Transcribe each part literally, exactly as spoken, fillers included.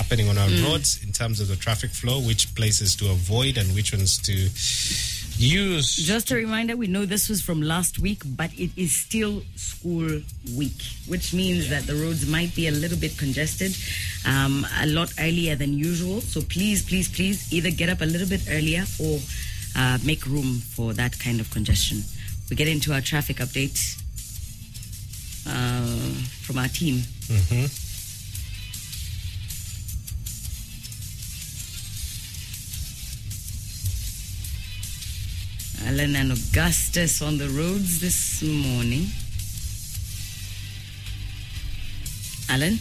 happening on our mm. roads in terms of the traffic flow, which places to avoid and which ones to use. Just a reminder, we know this was from last week, but it is still school week, which means that the roads might be a little bit congested, um, a lot earlier than usual. So please, please, please either get up a little bit earlier or uh, make room for that kind of congestion. We get into our traffic update uh, from our team. Mm-hmm. Alan and Augustus on the roads this morning. Alan?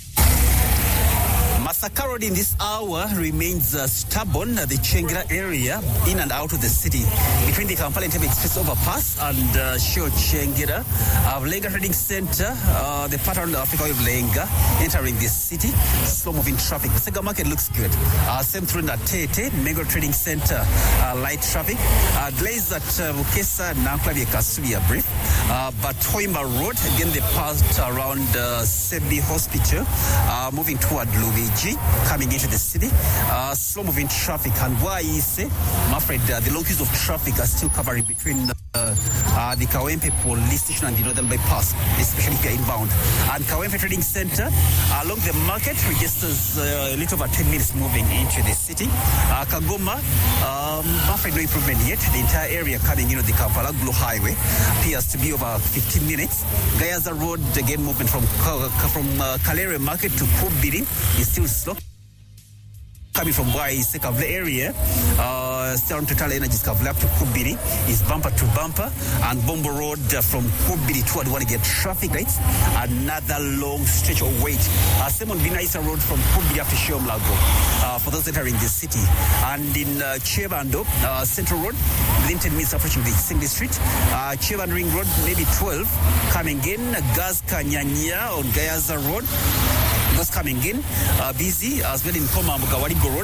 Masaka Road in this hour remains uh, stubborn. Uh, the Chengira area, in and out of the city, between the Kampala Entebbe Express overpass and uh, Shio Chengira. Uh, Lenga Trading Center, uh, the pattern of Africa of Lenga, entering the city. Slow moving traffic. The Sega Market looks good. Uh, same through Natete, Mego Trading Center, uh, light traffic. Uh, Glaze at uh, Bukesa, Nanklabi Kasubia brief. Uh, but Hoima Road, again, the path around uh, Sebi Hospital, uh, moving toward Luigi, coming into the city. Uh, slow moving traffic. And why is say, I'm afraid uh, the long queues of traffic are still covering between uh, uh, the Kawempe police station and the northern bypass, especially if you're inbound. And Kawempe Trading Center, along the market, registers uh, a little over ten minutes moving into the city. Uh, Kagoma, um, I'm afraid no improvement yet. The entire area coming into the Kampala Glo Highway appears to be over fifteen minutes. Gayaza Road, again, movement from from uh, Kalere Market to Kubiri is still slow. Coming from Bwai Sekavle area, uh, still on Total Energies Kavle up to Kubiri is bumper to bumper, and Bombo Road uh, from Kubiri toward want to get traffic lights. Another long stretch of wait. Uh, same on Binaisa Road from Kubiri up to Shiomlago uh, for those entering the city. And in uh, Chevando, uh, Central Road, within ten minutes approaching the Single Street. Uh, Chevan Ring Road, maybe twelve. Coming in, Gaz Kanyanya on Gayaza Road. Those coming in, uh, busy as well in Koma Mugawarigo Road.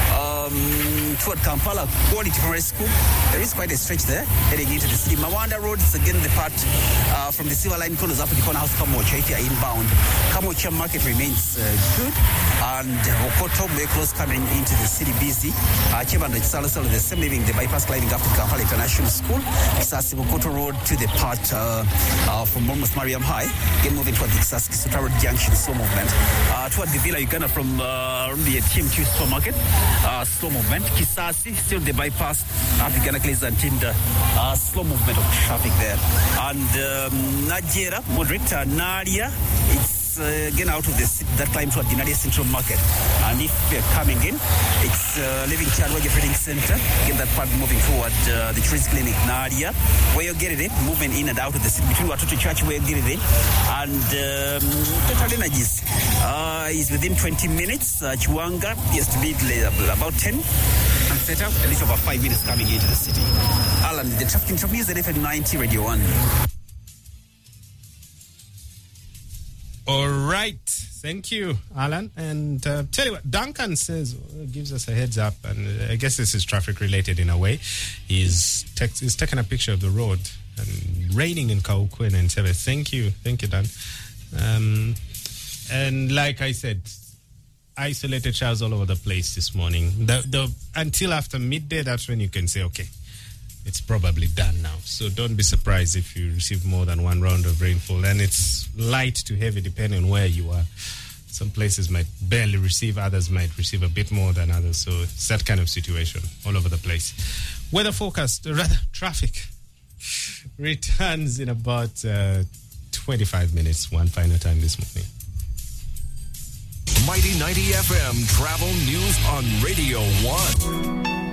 Um, toward Kampala Quality Primary School, there is quite a stretch there heading into the city. Mawanda Road is again the part uh, from the Silver Line corners up to the corner house Kamocha if you are inbound. Kamocha Market remains uh, good, and Okoto very close coming into the city busy. Uh, Chevando Salasalo the same leaving the bypass climbing up to Kampala International School. Kisasi Okoto Road to the part uh, uh, from almost Mariam High, again moving toward the Kisasi Sutaro Junction, slow movement. Uh, toward the Villa Uganda from uh, the T M Q supermarket, uh, slow movement. Kisasi, still the bypass at the Ghana Clays and Tinder, uh, slow movement of traffic there. And um, Najera, moderate, uh, Nadia, it's uh, again out of the city, that climb toward the Nadia Central Market. And if you're coming in, it's uh, leaving Chadwaja Trading Center, again that part moving toward uh, the Trees Clinic, Nadia, where you're getting it, moving in and out of the city, between Watoto Church, where you're getting it, and um, Total Energies uh, is within twenty minutes. Uh, Chiwanga is to be about ten. And set up a little over five minutes coming into the city. Alan, the traffic interview is at F M ninety Radio one. All right. Thank you, Alan. And uh, tell you what, Duncan says, uh, gives us a heads up, and uh, I guess this is traffic related in a way. He's, tex- he's taken a picture of the road and raining in Kaukwen and Entebbe. Thank you. Thank you, Dan. Um, and like I said, isolated showers all over the place this morning. The, the until after midday, that's when you can say, okay, it's probably done now. So don't be surprised if you receive more than one round of rainfall. And it's light to heavy depending on where you are. Some places might barely receive, others might receive a bit more than others. So it's that kind of situation all over the place. Weather forecast, rather traffic, returns in about uh, twenty-five minutes, one final time this morning. Mighty ninety F M Travel News on Radio one.